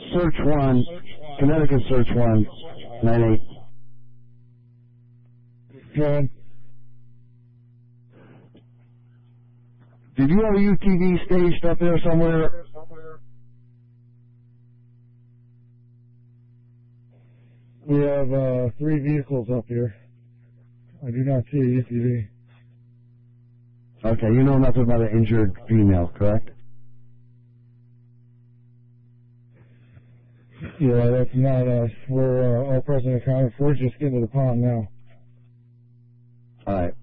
Search 1, Connecticut Search 1, 98. Go ahead. Did you have a UTV staged up there somewhere? We have 3 vehicles up here. I do not see a UTV. Okay, you know nothing about an injured female, correct? Yeah, that's not us. We're all present accounted for. Just getting to the pond now. All right.